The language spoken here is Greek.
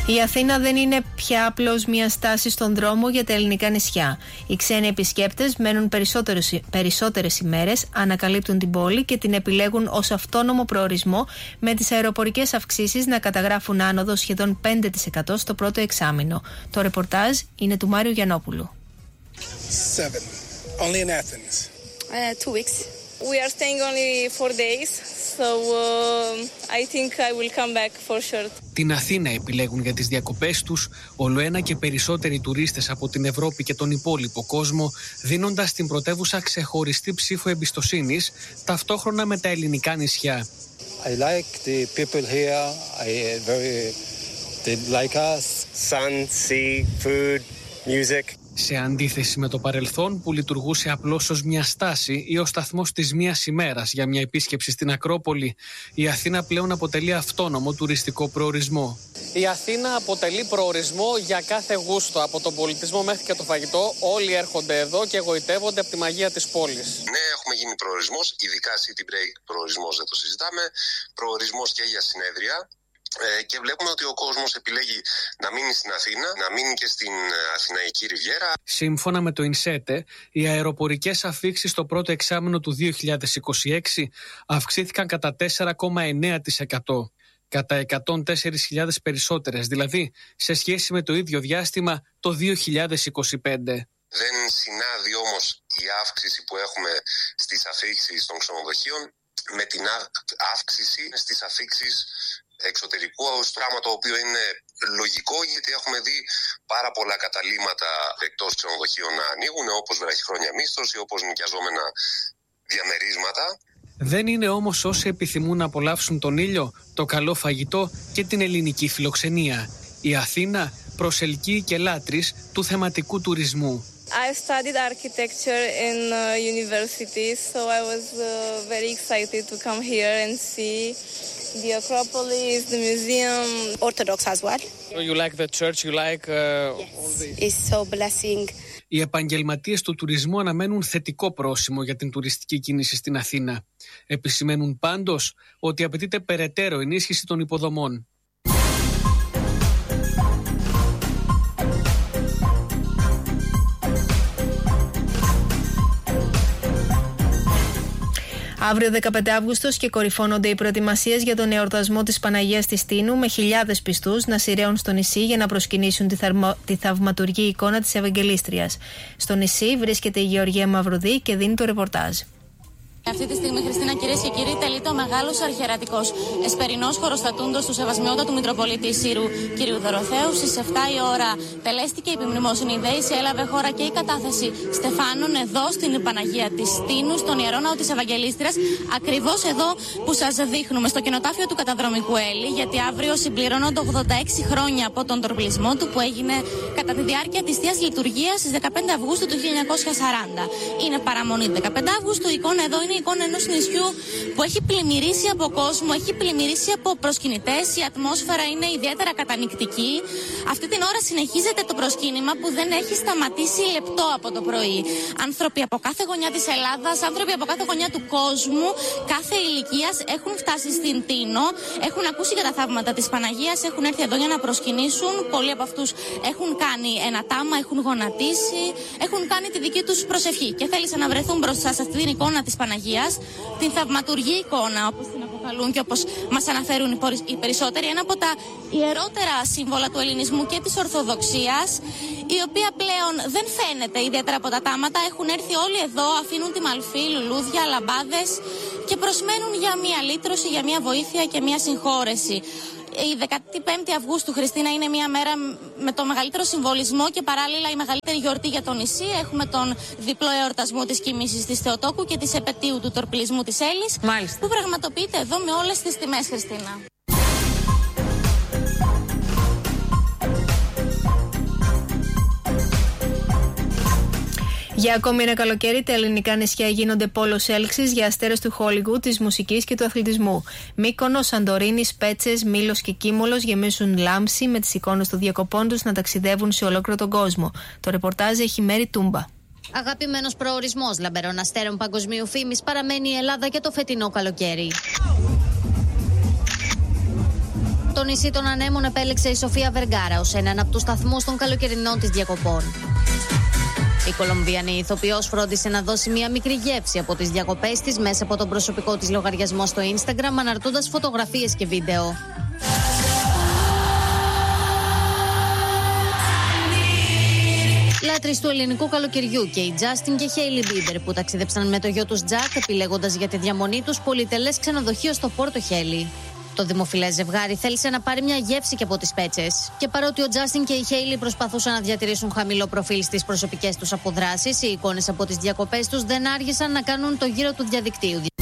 Η Αθήνα δεν είναι πια απλώς μια στάση στον δρόμο για τα ελληνικά νησιά. Οι ξένοι επισκέπτες μένουν περισσότερες ημέρες, ανακαλύπτουν την πόλη και την επιλέγουν ως αυτόνομο προορισμό, με τις αεροπορικές αυξήσεις να καταγράφουν άνοδο σχεδόν 5% στο πρώτο εξάμηνο. Το ρεπορτάζ είναι του Μάριου Γιαννόπουλου. 7, only in Athens. 2 weeks. We are staying only 4 days, so I think I will come back for sure. Την Αθήνα επιλέγουν για τις διακοπές τους ολοένα και περισσότεροι τουρίστες από την Ευρώπη και τον υπόλοιπο κόσμο, δίνοντας την πρωτεύουσα ξεχωριστή ψήφο εμπιστοσύνης, ταυτόχρονα με τα ελληνικά νησιά. I like the people here. They like us. Sun, sea, food, music. Σε αντίθεση με το παρελθόν που λειτουργούσε απλώς ως μια στάση ή ως σταθμός της μίας ημέρας για μια επίσκεψη στην Ακρόπολη, η Αθήνα πλέον αποτελεί αυτόνομο τουριστικό προορισμό. Η Αθήνα αποτελεί προορισμό για κάθε γούστο, από τον πολιτισμό μέχρι και το φαγητό. Όλοι έρχονται εδώ και εγωιτεύονται από τη μαγεία της πόλης. Ναι, έχουμε γίνει προορισμός, ειδικά city break προορισμός, δεν το συζητάμε, προορισμός και για συνέδρια. Και βλέπουμε ότι ο κόσμος επιλέγει να μείνει στην Αθήνα, να μείνει και στην Αθηναϊκή Ριβιέρα. Σύμφωνα με το ΙΝΣΕΤΕ, οι αεροπορικές αφίξεις το πρώτο εξάμηνο του 2026 αυξήθηκαν κατά 4,9%. Κατά 104.000 περισσότερες, δηλαδή σε σχέση με το ίδιο διάστημα το 2025. Δεν συνάδει όμως η αύξηση που έχουμε στις αφίξεις των ξενοδοχείων με την αύξηση στις αφίξεις εξωτερικού, πράγμα το οποίο είναι λογικό, γιατί έχουμε δει πάρα πολλά καταλύματα εκτός ξενοδοχείων να ανοίγουν, όπως βραχυχρόνια μίσθωση, όπως νοικιαζόμενα διαμερίσματα. Δεν είναι όμως όσοι επιθυμούν να απολαύσουν τον ήλιο, το καλό φαγητό και την ελληνική φιλοξενία. Η Αθήνα προσελκύει και λάτρεις του θεματικού τουρισμού. I studied architecture in university, so I was very excited to come here and see the Acropolis, the museum. Orthodox as well. So you like the church, you like all this? It's so blessing. Οι επαγγελματίες του τουρισμού αναμένουν θετικό πρόσημο για την τουριστική κίνηση στην Αθήνα. Επισημαίνουν πάντως ότι απαιτείται περαιτέρω ενίσχυση των υποδομών. Αύριο 15 Αύγουστος και κορυφώνονται οι προετοιμασίες για τον εορτασμό της Παναγίας της Τίνου, με χιλιάδες πιστούς να σειραίουν στο νησί για να προσκυνήσουν τη θαυματουργή εικόνα της Ευαγγελίστριας. Στο νησί βρίσκεται η Γεωργία Μαυρουδή και δίνει το ρεπορτάζ. Αυτή τη στιγμή, Χριστίνα, κυρίες και κύριοι, τελείται ο μεγάλος αρχιερατικός εσπερινός χοροστατούντος του Σεβασμιότατου Μητροπολίτη Σύρου κ. Δωροθέου. Στις 7 η ώρα τελέστηκε η επιμνημόσυνη δέηση, έλαβε χώρα και η κατάθεση στεφάνων εδώ στην Παναγία της Τίνου, στον Ιερό Ναό της Ευαγγελίστριας, ακριβώς εδώ που σας δείχνουμε, στο κοινοτάφιο του Καταδρομικού Έλλη, γιατί αύριο συμπληρώνονται 86 χρόνια από τον τορπιλισμό του, που έγινε κατά τη διάρκεια της Θείας Λειτουργίας στις 15 Αυγούστου του 1940. Είναι παραμονή 15 Αυγούστου, η εικόνα εδώ είναι η εικόνα ενός νησιού που έχει πλημμυρίσει από κόσμο, έχει πλημμυρίσει από προσκυνητές. Η ατμόσφαιρα είναι ιδιαίτερα κατανυκτική. Αυτή την ώρα συνεχίζεται το προσκύνημα που δεν έχει σταματήσει λεπτό από το πρωί. Άνθρωποι από κάθε γωνιά της Ελλάδας, άνθρωποι από κάθε γωνιά του κόσμου, κάθε ηλικίας έχουν φτάσει στην Τίνο, έχουν ακούσει για τα θαύματα της Παναγίας, έχουν έρθει εδώ για να προσκυνήσουν. Πολλοί από αυτούς έχουν κάνει ένα τάμα, έχουν γονατίσει, έχουν κάνει τη δική τους προσευχή και θέλησαν να βρεθούν μπροστά σε αυτή την εικόνα της Παναγίας, την θαυματουργή εικόνα, όπως την αποκαλούν και όπως μας αναφέρουν οι περισσότεροι, ένα από τα ιερότερα σύμβολα του ελληνισμού και της Ορθοδοξίας, η οποία πλέον δεν φαίνεται ιδιαίτερα από τα τάματα. Έχουν έρθει όλοι εδώ, αφήνουν τη μαλφή, λουλούδια, λαμπάδες και προσμένουν για μια λύτρωση, για μια βοήθεια και μια συγχώρεση. Η 15η Αυγούστου, Χριστίνα, είναι μια μέρα με το μεγαλύτερο συμβολισμό και παράλληλα η μεγαλύτερη γιορτή για το νησί. Έχουμε τον διπλό εορτασμό της κοιμήσης της Θεοτόκου και της επετείου του τορπιλισμού της Έλλης, που πραγματοποιείται εδώ με όλες τις τιμές, Χριστίνα. Για ακόμη ένα καλοκαίρι, τα ελληνικά νησιά γίνονται πόλος έλξης για αστέρες του Χόλιγουντ, της μουσικής και του αθλητισμού. Μύκονος, Σαντορίνη, Πέτσες, Μήλος και Κίμολος γεμίζουν λάμψη, με τις εικόνες των διακοπών τους να ταξιδεύουν σε ολόκληρο τον κόσμο. Το ρεπορτάζ έχει Μέρη Τούμπα. Αγαπημένος προορισμός λαμπερών αστέρων παγκοσμίου φήμης παραμένει η Ελλάδα και το φετινό καλοκαίρι. Το νησί των Ανέμων επέλεξε η Σοφία Βεργάρα ως έναν από τους σταθμούς των καλοκαιρινών της διακοπών. Η Κολομβιανή ηθοποιός φρόντισε να δώσει μια μικρή γεύση από τις διακοπές της μέσα από τον προσωπικό της λογαριασμό στο Instagram, αναρτώντας φωτογραφίες και βίντεο. Λάτρεις του ελληνικού καλοκαιριού και η Justin και Hailey Bieber, που ταξίδεψαν με το γιο τους Jack, επιλέγοντας για τη διαμονή τους πολυτελές ξενοδοχείο στο Πόρτο Χέλι. Το δημοφιλές ζευγάρι θέλησε να πάρει μια γεύση και από τις πέτσες. Και παρότι ο Justin και η Hailey προσπαθούσαν να διατηρήσουν χαμηλό προφίλ στις προσωπικές τους αποδράσεις, οι εικόνες από τις διακοπές τους δεν άργησαν να κάνουν το γύρο του διαδικτύου.